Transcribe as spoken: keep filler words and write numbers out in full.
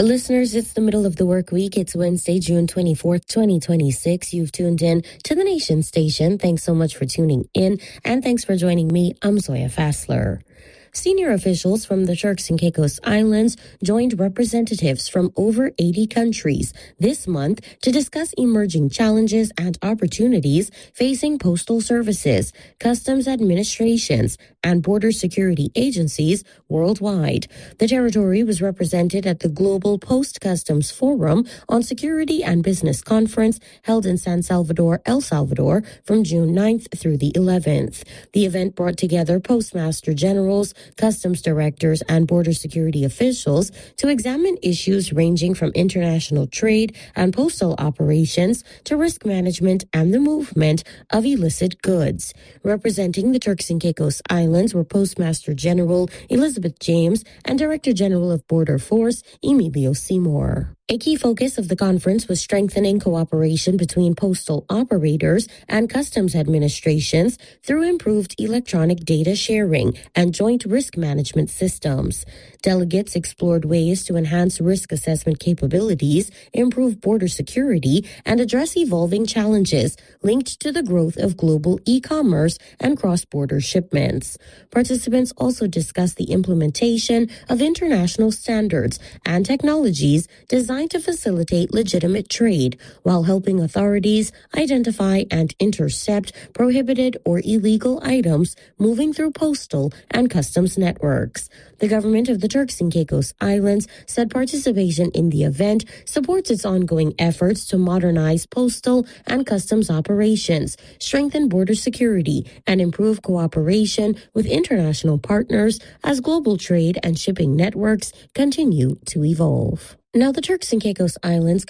Listeners, it's the middle of the work week. It's Wednesday, June twenty-fourth, twenty twenty-six. You've tuned in to the Nation Station. Thanks so much for tuning in, and thanks for joining me. I'm Zoya Fassler. Senior officials from the Turks and Caicos Islands joined representatives from over eighty countries this month to discuss emerging challenges and opportunities facing postal services, customs administrations, and border security agencies worldwide. The territory was represented at the Global Post Customs Forum on Security and Business Conference held in San Salvador, El Salvador from June ninth through the eleventh. The event brought together postmaster generals, customs directors, and border security officials to examine issues ranging from international trade and postal operations to risk management and the movement of illicit goods. Representing the Turks and Caicos Islands were Postmaster General Elizabeth James and Director General of Border Force Emilio Seymour. A key focus of the conference was strengthening cooperation between postal operators and customs administrations through improved electronic data sharing and joint risk management systems. Delegates explored ways to enhance risk assessment capabilities, improve border security, and address evolving challenges linked to the growth of global e-commerce and cross-border shipments. Participants also discussed the implementation of international standards and technologies designed to facilitate legitimate trade while helping authorities identify and intercept prohibited or illegal items moving through postal and customs networks. The government of the Turks and Caicos Islands said participation in the event supports its ongoing efforts to modernize postal and customs operations, strengthen border security, and improve cooperation with international partners as global trade and shipping networks continue to evolve. Now, the Turks and Caicos Islands